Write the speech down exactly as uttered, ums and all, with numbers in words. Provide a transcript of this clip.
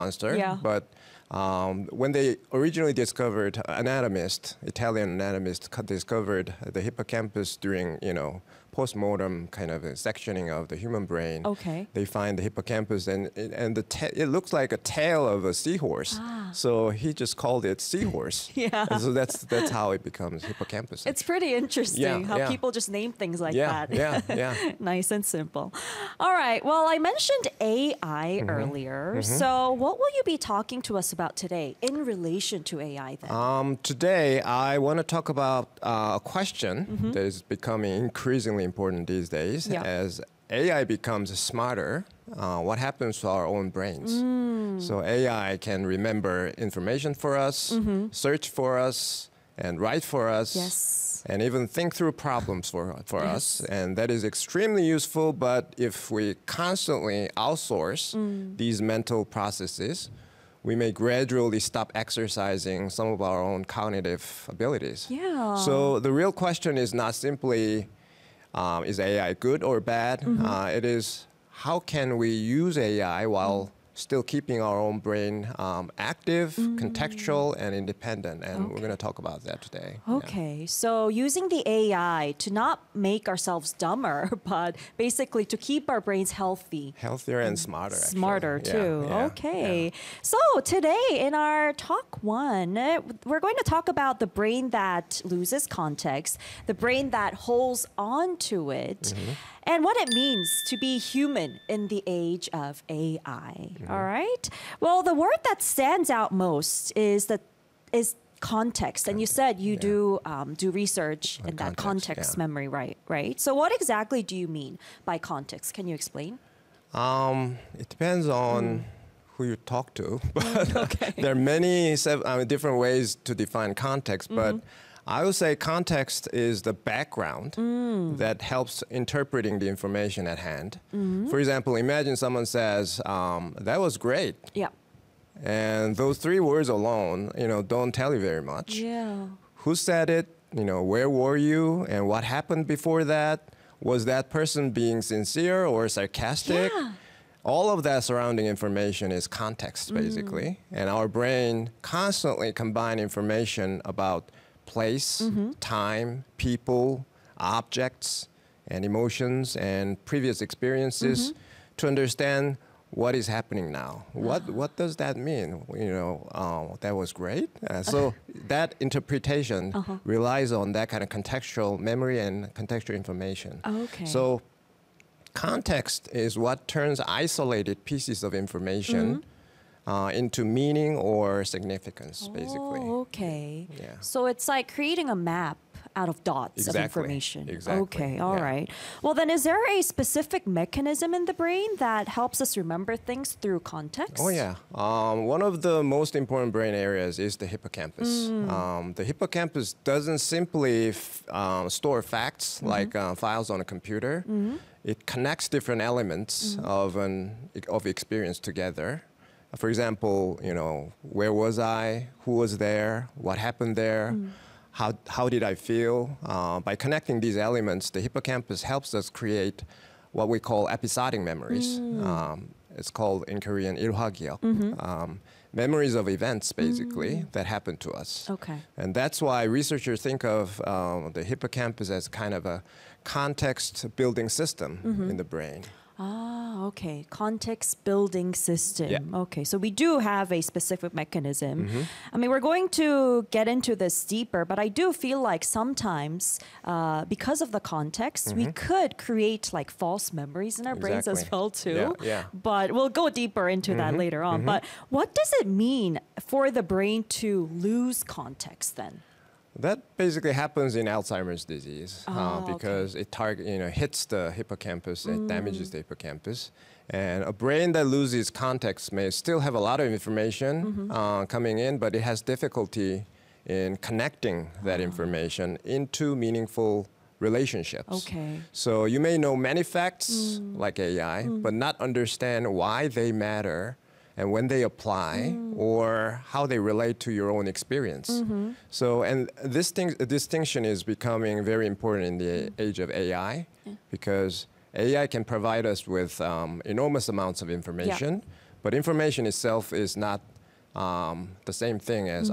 monster. Yeah. But um, when they originally discovered, anatomist, Italian anatomist co- discovered the hippocampus during, you know, post-mortem kind of a sectioning of the human brain. Okay. They find the hippocampus, and and the ta- it looks like a tail of a seahorse. Ah. So he just called it seahorse. Yeah. And so that's that's how it becomes hippocampus. It's pretty interesting Yeah, how yeah. people just name things like yeah, that. yeah, yeah. Nice and simple. All right. Well, I mentioned A I Mm-hmm. earlier. So, what will you be talking to us about today in relation to A I then? Um, today, I want to talk about uh, a question that is becoming increasingly important these days. Yeah. As A I becomes smarter, uh, what happens to our own brains? So A I can remember information for us, search for us, and write for us. Yes. And even think through problems for, for Yes. us. And that is extremely useful, but if we constantly outsource these mental processes, we may gradually stop exercising some of our own cognitive abilities. Yeah. So the real question is not simply, um, is A I good or bad? Uh, it is, how can we use A I while still keeping our own brain um, active, contextual, and independent? And we're Okay. going to talk about that today. Yeah. Okay, so using the A I to not make ourselves dumber, but basically to keep our brains healthy. Healthier and smarter. actually. Smarter Yeah, too. yeah, Okay. yeah. So today in our talk one, uh, we're going to talk about the brain that loses context, the brain that holds on to it, Mm-hmm. and what it means to be human in the age of A I. Mm-hmm. All right. Well, the word that stands out most is that is context, and you said you Yeah. do um, do research On in that context, context yeah. memory, right? Right. So what exactly do you mean by context? Can you explain? Um, it depends on Mm. who you talk to, but there are many sev- uh, different ways to define context. But Mm-hmm. I would say context is the background Mm. that helps interpreting the information at hand. Mm-hmm. For example, imagine someone says, um, "That was great," Yeah. and those three words alone, you know, don't tell you very much. Yeah. Who said it? You know, where were you, and what happened before that? Was that person being sincere or sarcastic? Yeah. All of that surrounding information is context, basically. And our brain constantly combine information about place, time, people, objects, and emotions, and previous experiences to understand what is happening now. What what does that mean? You know, uh, that was great. Uh, so that interpretation relies on that kind of contextual memory and contextual information. Okay. So context is what turns isolated pieces of information uh, into meaning or significance, basically. Oh, okay. Yeah. So it's like creating a map out of dots of Exactly. information. Exactly. Okay, all Yeah. right. Well, then is there a specific mechanism in the brain that helps us remember things through context? Oh yeah. Um, one of the most important brain areas is the hippocampus. Um, the hippocampus doesn't simply f- um, store facts like uh, files on a computer. It connects different elements of an of experience together. For example, you know, where was I? Who was there? What happened there? How, how did I feel? Uh, by connecting these elements, the hippocampus helps us create what we call episodic memories. Um, it's called in Korean 일화기억. Um, memories of events, basically, that happened to us. Okay. And that's why researchers think of um, the hippocampus as kind of a context building system in the brain. Ah, okay. Context building system. Yeah. Okay, so we do have a specific mechanism. Mm-hmm. I mean, we're going to get into this deeper, but I do feel like sometimes, uh, because of the context, we could create like false memories in our brains as Mm-hmm. Exactly. well too. Yeah, yeah. But we'll go deeper into that later on. But what does it mean for the brain to lose context then? That basically happens in Alzheimer's disease uh, Ah, okay. because it target you know hits the hippocampus, it damages the hippocampus, and a brain that loses context may still have a lot of information uh, coming in, but it has difficulty in connecting that information into meaningful relationships. Okay. So you may know many facts like A I, but not understand why they matter and when they apply or how they relate to your own experience. So, and this thing, distinction is becoming very important in the age of A I because A I can provide us with um, enormous amounts of information, But information itself is not um, the same thing as